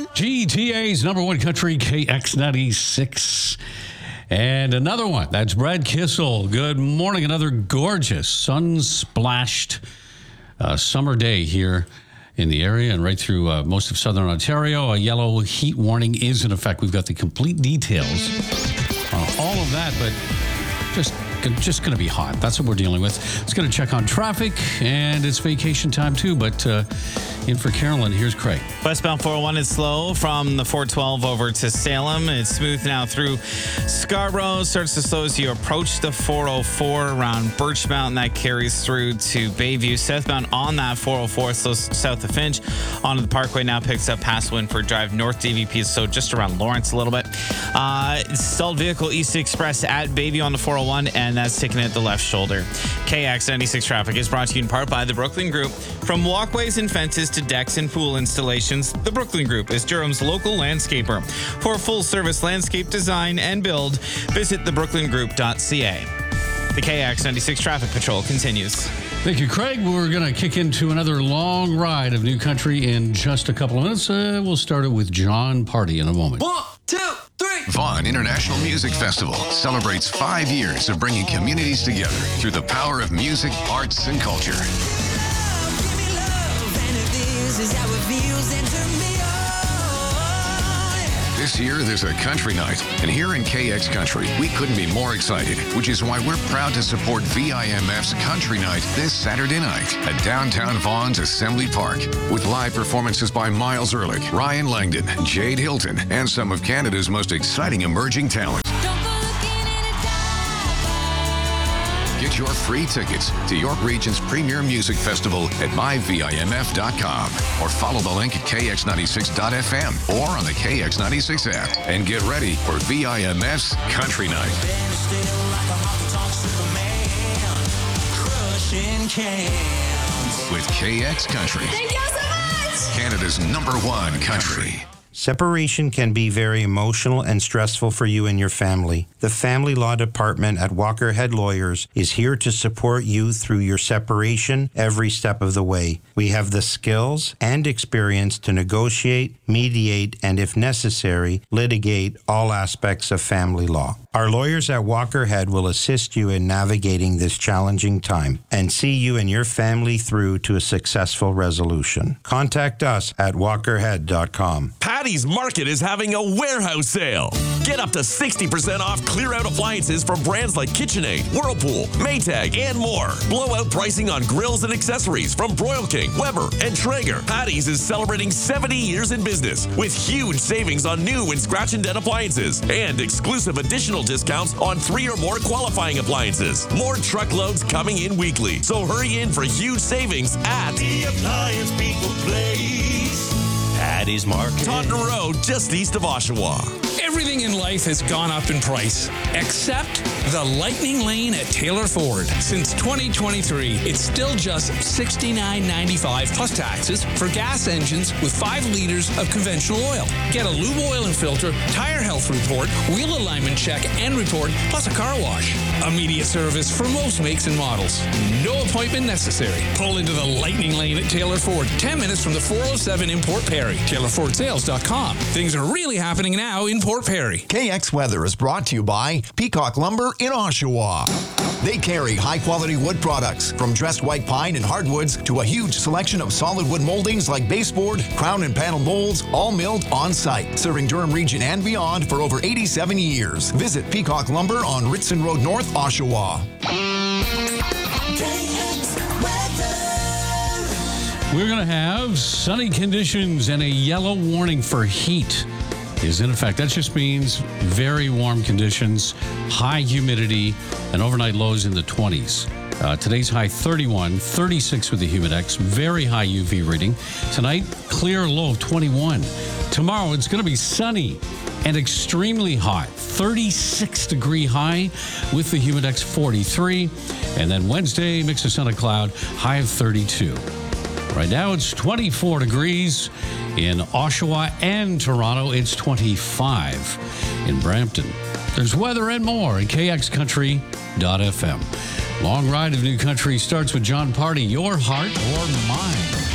GTA's number one country, KX96. And another one, that's Brad Kissel. Good morning. Another gorgeous, sun-splashed summer day here in the area and right through most of southern Ontario. A yellow heat warning is in effect. We've got the complete details on all of that, but just going to be hot. That's what we're dealing with. It's going to check on traffic, and it's vacation time too. But in for Carolyn, here's Craig. Westbound 401 is slow from the 412 over to Salem. It's smooth now through Scarborough. Starts to slow as you approach the 404 around Birch Mountain. That carries through to Bayview. Southbound on that 404, so south of Finch, onto the Parkway now picks up past Winford Drive. North DVP, so just around Lawrence a little bit. Stalled vehicle East Express at Bayview on the 401, and that's taken at the left shoulder. KX96 traffic is brought to you in part by the Brooklyn Group. From walkways and fences to decks and pool installations, the Brooklyn Group is Durham's local landscaper. For full-service landscape design and build, visit thebrooklyngroup.ca. The KX96 Traffic Patrol continues. Thank you, Craig. We're going to kick into another long ride of new country in just a couple of minutes. We'll start it with John Party in a moment. 1, 2, 3. Vaughan International Music Festival celebrates 5 years of bringing communities together through the power of music, arts, and culture. This year, there's a country night, and here in KX Country, we couldn't be more excited, which is why we're proud to support VIMF's Country Night this Saturday night at downtown Vaughan's Assembly Park, with live performances by Miles Ehrlich, Ryan Langdon, Jade Hilton, and some of Canada's most exciting emerging talent. Get your free tickets to York Region's premier music festival at myvimf.com or follow the link at kx96.fm or on the KX96 app and get ready for VIMF's Country Night. With KX Country. Thank you so much! Canada's #1 country. Separation can be very emotional and stressful for you and your family. The Family Law Department at Walker Head Lawyers is here to support you through your separation every step of the way. We have the skills and experience to negotiate, mediate, and if necessary, litigate all aspects of family law. Our lawyers at Walker Head will assist you in navigating this challenging time and see you and your family through to a successful resolution. Contact us at walkerhead.com. Patty's Market is having a warehouse sale. Get up to 60% off clear-out appliances from brands like KitchenAid, Whirlpool, Maytag, and more. Blowout pricing on grills and accessories from Broil King, Weber, and Traeger. Patty's is celebrating 70 years in business with huge savings on new and scratch and dent appliances and exclusive additional discounts on 3 or more qualifying appliances. More truckloads coming in weekly, so hurry in for huge savings at The Appliance People Place. Patty's Market, Taunton Road, just east of Oshawa. Everything in life has gone up in price, except the Lightning Lane at Taylor Ford. Since 2023, it's still just $69.95 plus taxes for gas engines with 5 liters of conventional oil. Get a lube oil and filter, tire health report, wheel alignment check and report, plus a car wash. Immediate service for most makes and models. No appointment necessary. Pull into the Lightning Lane at Taylor Ford, 10 minutes from the 407 in Port Perry. TaylorFordSales.com. Things are really happening now in Port Perry. KX Weather is brought to you by Peacock Lumber in Oshawa. They carry high-quality wood products, from dressed white pine and hardwoods to a huge selection of solid wood moldings like baseboard, crown and panel molds, all milled on-site, serving Durham Region and beyond for over 87 years. Visit Peacock Lumber on Ritson Road North, Oshawa. We're going to have sunny conditions and a yellow warning for heat is in effect. That just means very warm conditions, high humidity, and overnight lows in the 20s. Today's high 31, 36 with the Humidex, very high UV reading. Tonight, clear low of 21. Tomorrow, it's going to be sunny and extremely hot, 36-degree high with the Humidex 43. And then Wednesday, mix of sun and cloud, high of 32. Right now, it's 24 degrees in Oshawa and Toronto. It's 25 in Brampton. There's weather and more at kxcountry.fm. Long ride of new country starts with John Party, Your Heart or Mine.